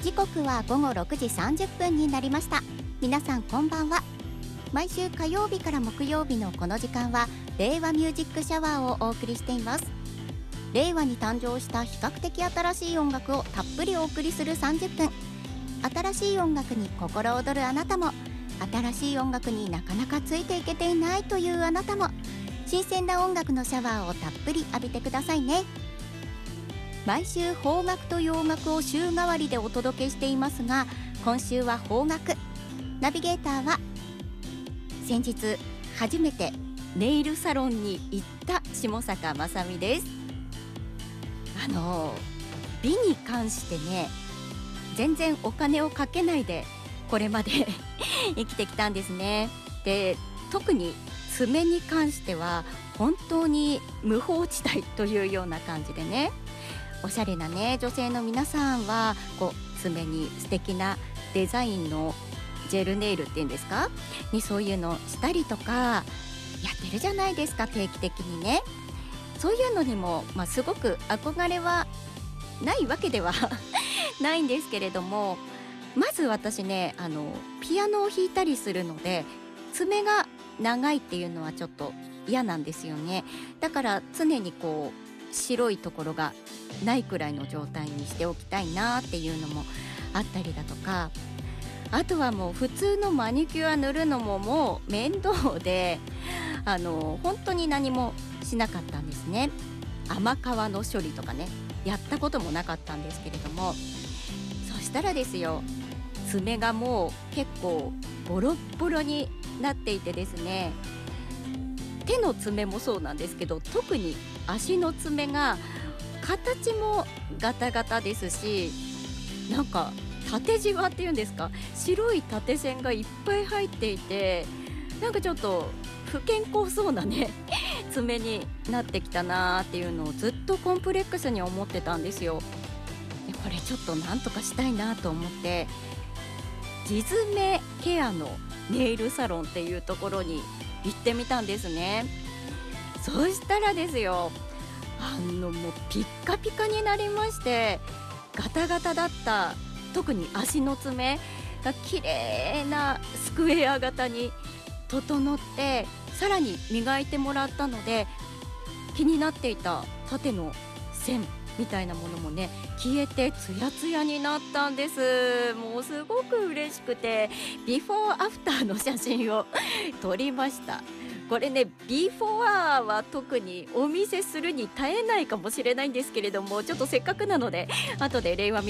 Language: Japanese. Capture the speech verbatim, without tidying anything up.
時刻はごごろくじさんじゅっぷんになりました。皆さんこんばんは。毎週火曜日から木曜日のこの時間は令和ミュージックシャワーをお送りしています。令和に誕生した比較的新しい音楽をたっぷりお送りするさんじゅっぷん。新しい音楽に心躍るあなたも、新しい音楽になかなかついていけていないというあなたも、新鮮な音楽のシャワーをたっぷり浴びてくださいね。毎週邦楽と洋楽を週替わりでお届けしていますが、今週は邦楽。ナビゲーターは先日初めてネイルサロンに行った下坂雅美です。あの美に関してね、全然お金をかけないでこれまで生きてきたんですね。で、特に爪に関しては本当に無法地帯というような感じでね、おしゃれなね女性の皆さんはこう爪に素敵なデザインのジェルネイルっていうんですかに、そういうのしたりとかやってるじゃないですか、定期的にね。そういうのにも、まあ、すごく憧れはないわけではないんですけれども、まず私ね、あのピアノを弾いたりするので爪が長いっていうのはちょっと嫌なんですよね。だから常にこう白いところがないくらいの状態にしておきたいなっていうのもあったりだとか、あとはもう普通のマニキュア塗るのももう面倒で、あの本当に何もしなかったんですね。甘皮の処理とかね、やったこともなかったんですけれども、そしたらですよ、爪がもう結構ボロッボロになっていてですね、手の爪もそうなんですけど、特に足の爪が形もガタガタですし、なんか縦じわっていうんですか、白い縦線がいっぱい入っていて、なんかちょっと不健康そうなね爪になってきたなーっていうのをずっとコンプレックスに思ってたんですよ。でこれちょっとなんとかしたいなと思って、地爪ケアのネイルサロンっていうところに行ってみたんですね。そしたらですよ、あのもうピッカピカになりまして、ガタガタだった特に足の爪が綺麗なスクエア型に整って、さらに磨いてもらったので、気になっていた縦の線みたいなものもね消えてツヤツヤになったんです。もうすごく嬉しくて、ビフォーアフターの写真を撮りました。これね、ビフォーは特にお見せするに耐えないかもしれないんですけれども、ちょっとせっかくなので後で令和